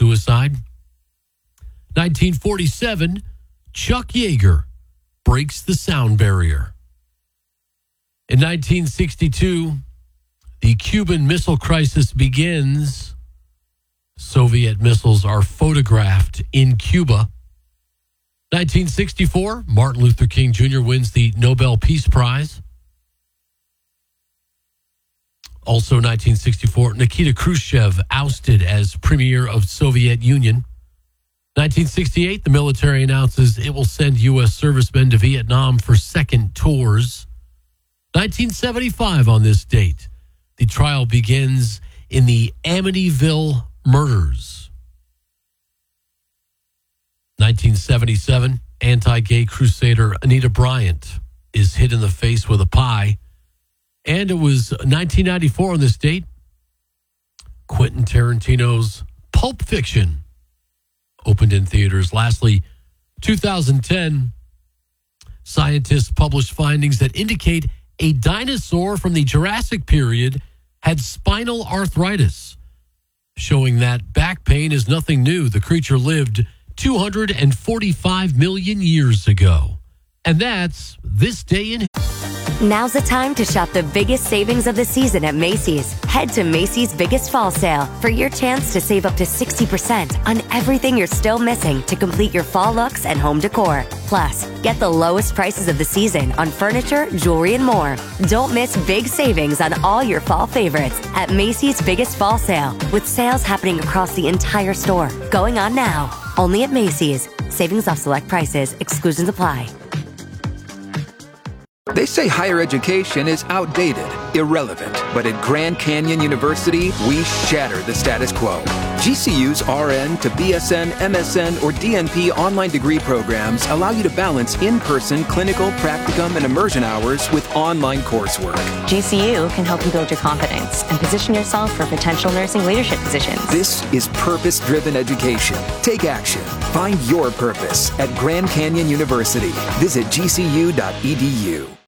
suicide. 1947, Chuck Yeager breaks the sound barrier. In 1962, the Cuban Missile Crisis begins. Soviet missiles are photographed in Cuba. 1964, Martin Luther King Jr. wins the Nobel Peace Prize. Also 1964, Nikita Khrushchev ousted as premier of Soviet Union. 1968, the military announces it will send U.S. servicemen to Vietnam for second tours. 1975, on this date, the trial begins in the Amityville murders. 1977, anti-gay crusader Anita Bryant is hit in the face with a pie. And it was 1994 on this date, Quentin Tarantino's Pulp Fiction opened in theaters. Lastly, 2010, scientists published findings that indicate a dinosaur from the Jurassic period had spinal arthritis, showing that back pain is nothing new. The creature lived 245 million years ago. And that's this day in... Now's the time to shop the biggest savings of the season at Macy's. Head to Macy's Biggest Fall Sale for your chance to save up to 60% on everything you're still missing to complete your fall looks and home decor. Plus, get the lowest prices of the season on furniture, jewelry, and more. Don't miss big savings on all your fall favorites at Macy's Biggest Fall Sale, with sales happening across the entire store. Going on now, only at Macy's. Savings off select prices. Exclusions apply. They say higher education is outdated, irrelevant, but at Grand Canyon University, we shatter the status quo. GCU's RN to BSN, MSN, or DNP online degree programs allow you to balance in-person clinical, practicum, and immersion hours with online coursework. GCU can help you build your confidence and position yourself for potential nursing leadership positions. This is purpose-driven education. Take action. Find your purpose at Grand Canyon University. Visit gcu.edu.